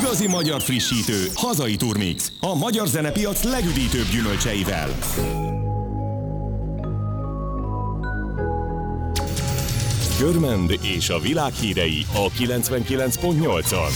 Igazi magyar frissítő, hazai turmix. A magyar zenepiac legüdítőbb gyümölcseivel. Körmend és a világ hírei a 99.8-on.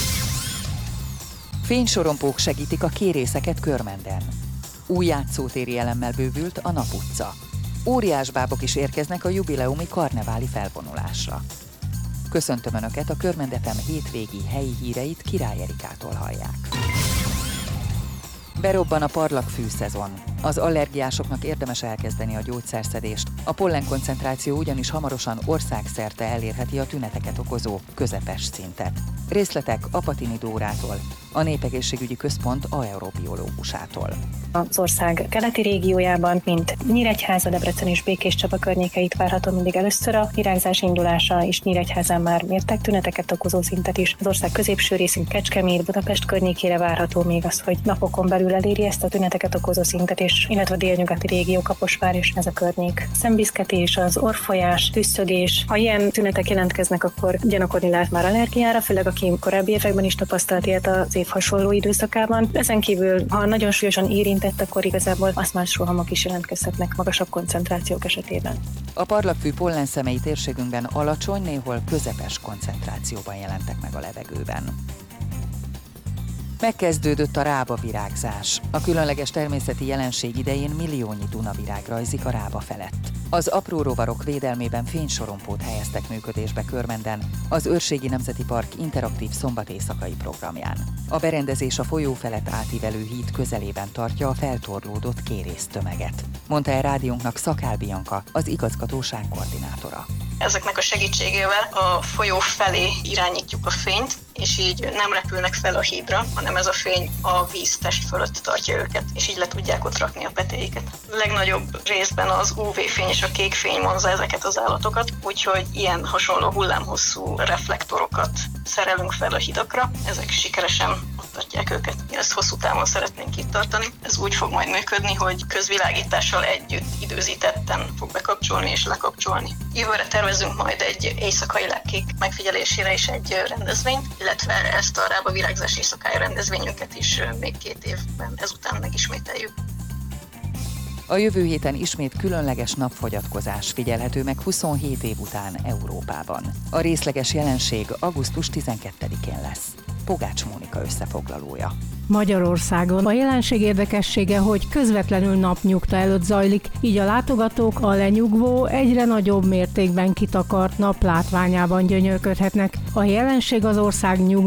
Fénysorompók segítik a kérészeket Körmenden. Új játszótéri elemmel bővült a Nap utca. Óriásbábok is érkeznek a jubileumi karneváli felvonulásra. Köszöntöm Önöket, a Körmend FM hétvégi helyi híreit Király Erikától hallják. Berobban a parlagfű szezon. Az allergiásoknak érdemes elkezdeni a gyógyszerszedést. A pollenkoncentráció ugyanis hamarosan országszerte elérheti a tüneteket okozó közepes szintet. Részletek Apatini Dórától, a Népegészségügyi Központ aerobiológusától. Az ország keleti régiójában, mint Nyíregyháza, Debrecen és Békéscsaba környékeit várható mindig először a virágzás indulása, és Nyíregyházán már mértek tüneteket okozó szintet is. Az ország középső részén Kecskemét, Budapest környékére várható még az, hogy napokon belül eléri ezt a tüneteket okozó szintet, és illetve a délnyugati régió, Kaposvár és ez a környék. Szemviszketés, az orrfolyás, tüsszögés. Ha ilyen tünetek jelentkeznek, akkor gyanakodni lehet már allergiára, főleg aki korábbi években is tapasztalt ilyet az év hasonló időszakában. Ezen kívül, ha nagyon súlyosan érintett, akkor igazából aszmás rohamok is jelentkezhetnek magasabb koncentrációk esetében. A parlagfű pollenszemei térségünkben alacsony, néhol közepes koncentrációban jelentek meg a levegőben. Megkezdődött a rábavirágzás. A különleges természeti jelenség idején milliónyi dunavirág rajzik a Rába felett. Az apró rovarok védelmében fénysorompót helyeztek működésbe Körmenden, az Őrségi Nemzeti Park interaktív szombat-éjszakai programján. A berendezés a folyó felett átívelő híd közelében tartja a feltorlódott kérésztömeget, mondta el rádiónknak Szakál Bianka, az igazgatóság koordinátora. Ezeknek a segítségével a folyó felé irányítjuk a fényt, és így nem repülnek fel a hídra, hanem ez a fény a víztest fölött tartja őket, és így le tudják ott rakni a petéiket. A legnagyobb részben az UV-fény és a kék fény vonzza ezeket az állatokat, úgyhogy ilyen hasonló hullámhosszú reflektorokat szerelünk fel a hídakra. Ezek sikeresen ott tartják őket. Mi ezt hosszú távon szeretnénk itt tartani. Ez úgy fog majd működni, hogy közvilágítással együtt időzítetten fog bekapcsolni és lekapcsolni. Jövőre tervezünk majd egy éjszakai lepkék megfigyelésére is egy rendezvényt, illetve ezt a Rába virágzás éjszakája rendezvényünket is még 2 évben ezután megismételjük. A jövő héten ismét különleges napfogyatkozás figyelhető meg 27 év után Európában. A részleges jelenség augusztus 12-én lesz. Pogács Mónika összefoglalója. Magyarországon a jelenség érdekessége, hogy közvetlenül napnyugta előtt zajlik, így a látogatók a lenyugvó, egyre nagyobb mértékben kitakart nap látványában gyönyörködhetnek. A jelenség az ország